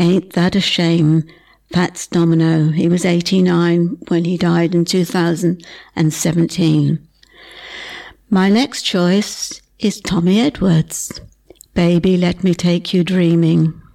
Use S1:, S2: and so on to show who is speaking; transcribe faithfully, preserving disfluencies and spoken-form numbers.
S1: Ain't That a Shame, Fats Domino. He was eighty-nine when he died in two thousand seventeen. My next choice is Tommy Edwards. Baby, Let Me Take You Dreaming.